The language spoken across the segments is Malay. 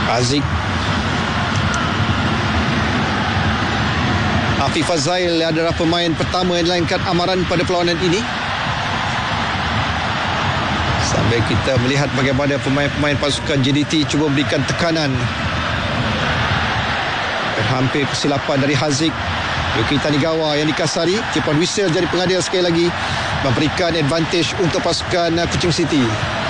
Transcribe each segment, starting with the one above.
Aziz. Afif Fazail adalah pemain pertama yang dilainkan amaran pada perlawanan ini. Sambil kita melihat bagaimana pemain-pemain pasukan JDT cuba berikan tekanan. Hampir kesilapan dari Haziq. Yuki Tanigawa yang dikasari. Tipuan whistle jadi pengadil sekali lagi, memberikan advantage untuk pasukan Kuching City.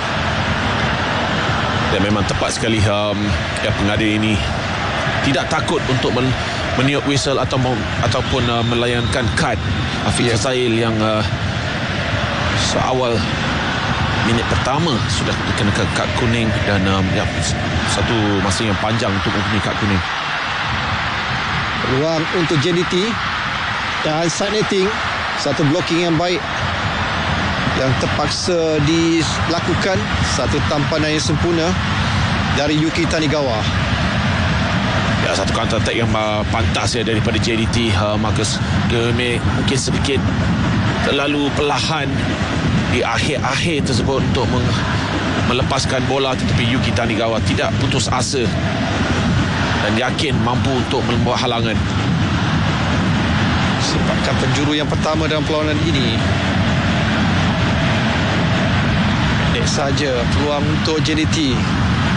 Dan memang tepat sekali pengadil ini tidak takut untuk meniup whistle ataupun melayankan kad. Afif Fazail yang seawal minit pertama sudah dikenakan kad kuning dan satu masa yang panjang untuk mempunyai kad kuning. Peluang untuk JDT dan side netting, satu blocking yang baik yang terpaksa dilakukan, satu tampanan yang sempurna dari Yuki Tanigawa. Ya, satu counter attack yang pantas daripada JDT. Marcus mungkin sedikit terlalu perlahan di akhir-akhir tersebut untuk melepaskan bola, tetapi Yuki Tanigawa tidak putus asa dan yakin mampu untuk membuat halangan. Sepakan penjuru yang pertama dalam perlawanan ini. Saja peluang untuk JDT.